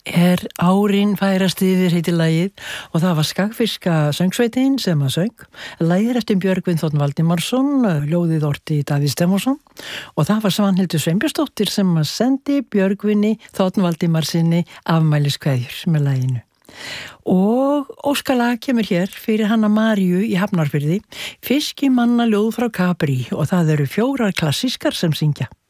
Árin færast yfir heitir lagið og það var Skagfirska söngsveitin sem að söng. Lagið eftir Björgvin Þ. Valdimarsson, ljóðið orti Davíð Stefánsson og það var Svanhildur Sveinbjörnsdóttir sem að sendi Björgvini Þ. Valdimarsinni afmæliskveðjur með laginu. Og óskalag kemur hér fyrir Hanna Maríu í Hafnarfirði, Fiskimanna ljóð frá Capri og það eru 4 klassískar sem syngja.